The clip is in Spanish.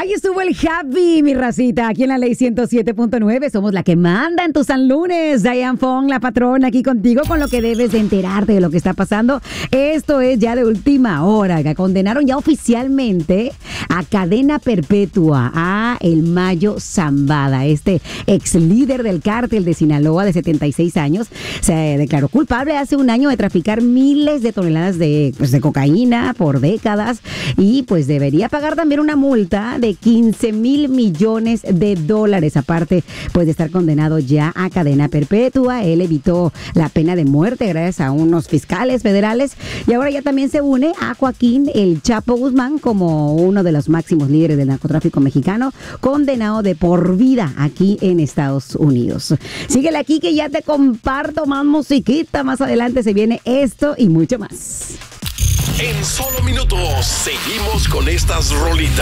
Ahí estuvo el Javi, mi racita, aquí en la Ley 107.9. Somos la que manda en tu San Lunes. Diane Fong, la patrona, aquí contigo con lo que debes de enterarte de lo que está pasando. Esto es ya de última hora, que condenaron ya oficialmente a cadena perpetua a el Mayo Zambada. Este ex líder del cártel de Sinaloa de 76 años se declaró culpable hace un año de traficar miles de toneladas de cocaína por décadas y pues debería pagar también una multa de 15,000 millones de dólares, aparte pues de estar condenado ya a cadena perpetua. Él evitó la pena de muerte gracias a unos fiscales federales y ahora ya también se une a Joaquín El Chapo Guzmán como uno de los máximos líderes del narcotráfico mexicano, condenado de por vida aquí en Estados Unidos. Síguele aquí que ya te comparto más musiquita, más adelante se viene esto y mucho más. En solo minutos seguimos con estas rolitas.